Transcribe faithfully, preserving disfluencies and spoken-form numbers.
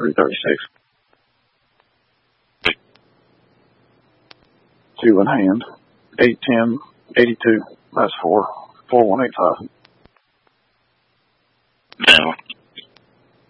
three thirty-six. Two in hand. eight ten eighty-two. That's four. four one eight five. No.